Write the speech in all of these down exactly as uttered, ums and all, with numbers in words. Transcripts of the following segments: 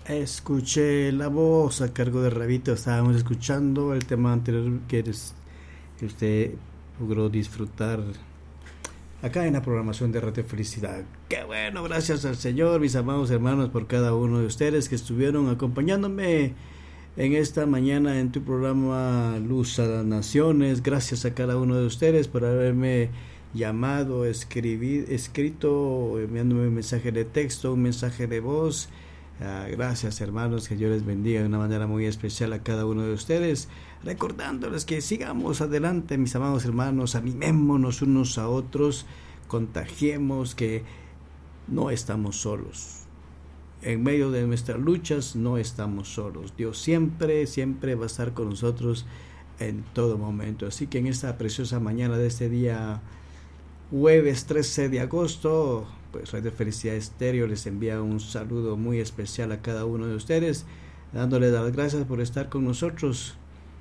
Escuché la voz a cargo de Rabito. Estábamos escuchando el tema anterior que, eres- que usted logró disfrutar acá en la programación de Radio Felicidad. Qué bueno, gracias al Señor, mis amados hermanos, por cada uno de ustedes que estuvieron acompañándome en esta mañana en tu programa Luz a las Naciones. Gracias a cada uno de ustedes por haberme llamado, escribir, escrito, enviándome un mensaje de texto, un mensaje de voz. Ah, gracias, hermanos, que Dios les bendiga de una manera muy especial a cada uno de ustedes, recordándoles que sigamos adelante, mis amados hermanos, animémonos unos a otros, contagiemos que no estamos solos. En medio de nuestras luchas no estamos solos. Dios siempre, siempre va a estar con nosotros en todo momento. Así que en esta preciosa mañana de este día jueves trece de agosto, pues Radio Felicidad Estéreo les envía un saludo muy especial a cada uno de ustedes, dándoles las gracias por estar con nosotros,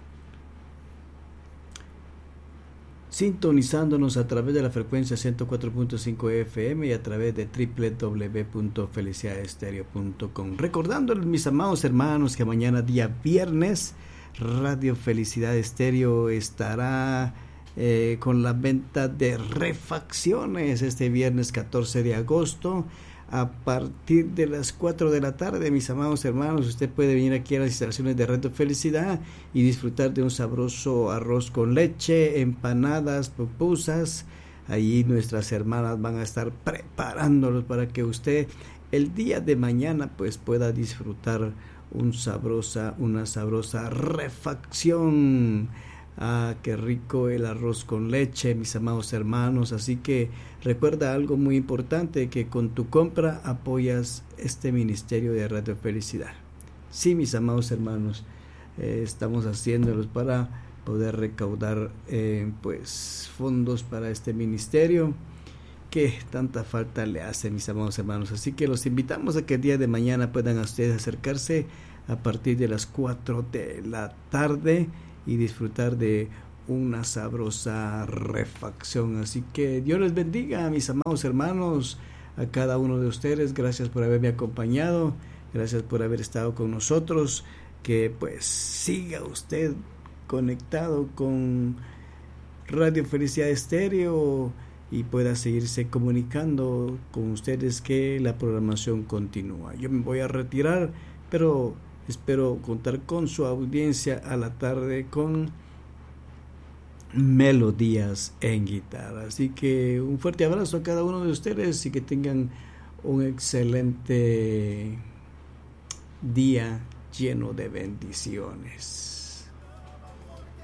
sintonizándonos a través de la frecuencia ciento cuatro punto cinco F M y a través de doble u doble u doble u punto felicidad estéreo punto com. Recordándoles, mis amados hermanos, que mañana día viernes Radio Felicidad Estéreo estará Eh, con la venta de refacciones este viernes catorce de agosto a partir de las cuatro de la tarde. Mis amados hermanos, usted puede venir aquí a las instalaciones de Radio Felicidad y disfrutar de un sabroso arroz con leche, empanadas, pupusas. Allí nuestras hermanas van a estar preparándolos para que usted el día de mañana pues pueda disfrutar un sabrosa, una sabrosa refacción. Ah, qué rico el arroz con leche, mis amados hermanos. Así que recuerda algo muy importante, que con tu compra apoyas este ministerio de Radio Felicidad. Sí, mis amados hermanos, eh, estamos haciéndolos para poder recaudar eh, pues fondos para este ministerio que tanta falta le hace, mis amados hermanos. Así que los invitamos a que el día de mañana puedan a ustedes acercarse a partir de las cuatro de la tarde y disfrutar de una sabrosa refacción. Así que Dios les bendiga, mis amados hermanos, a cada uno de ustedes. Gracias por haberme acompañado, gracias por haber estado con nosotros. Que pues siga usted conectado con Radio Felicidad Estéreo y pueda seguirse comunicando con ustedes, que la programación continúa. Yo me voy a retirar, pero espero contar con su audiencia a la tarde con melodías en guitarra. Así que un fuerte abrazo a cada uno de ustedes y que tengan un excelente día lleno de bendiciones.